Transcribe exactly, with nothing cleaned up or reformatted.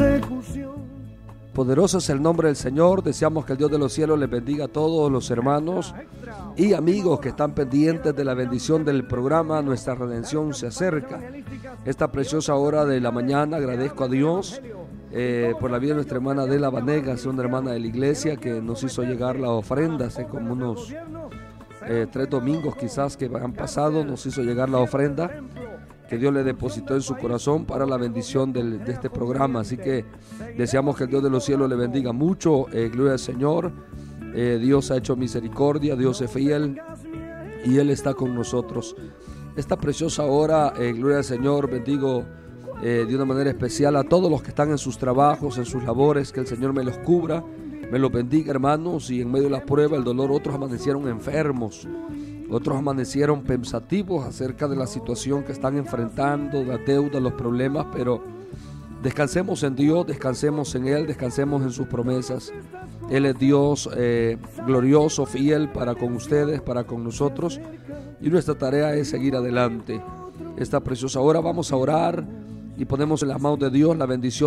Poderoso es el nombre del Señor. Deseamos que el Dios de los cielos les bendiga a todos los hermanos y amigos que están pendientes de la bendición del programa. Nuestra redención se acerca. Esta preciosa hora de la mañana agradezco a Dios eh, por la vida de nuestra hermana Adela Vanegas, una hermana de la iglesia que nos hizo llegar la ofrenda hace como unos eh, tres domingos quizás que han pasado. Nos hizo llegar la ofrenda que Dios le depositó en su corazón para la bendición del, de este programa. Así que deseamos que el Dios de los cielos le bendiga mucho. Eh, gloria al Señor. Eh, Dios ha hecho misericordia, Dios es fiel y Él está con nosotros. Esta preciosa hora, eh, gloria al Señor, bendigo eh, de una manera especial a todos los que están en sus trabajos, en sus labores. Que el Señor me los cubra, me los bendiga, hermanos. Y en medio de la prueba, el dolor, otros amanecieron enfermos. Otros amanecieron pensativos acerca de la situación que están enfrentando, la deuda, los problemas, pero descansemos en Dios, descansemos en Él, descansemos en sus promesas. Él es Dios eh, glorioso, fiel para con ustedes, para con nosotros, y nuestra tarea es seguir adelante. Esta preciosa hora vamos a orar y ponemos en las manos de Dios la bendición